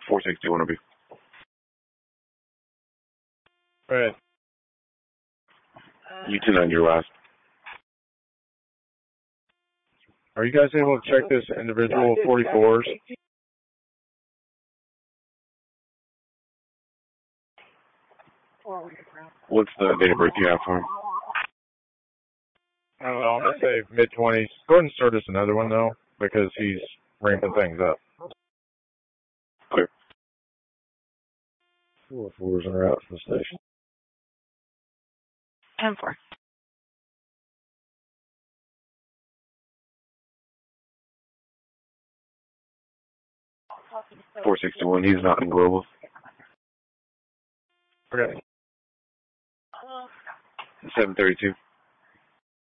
461 will be. Alright. You 290 your last. Are you guys able to check this individual 44s? What's the date of birth you have for him? I don't know, I'm going to say mid-20s. Go ahead and start us another one, though, because he's ramping things up. Clear. 4-4s are out from the station. 10-4. $461, he's not in global. Okay. 732.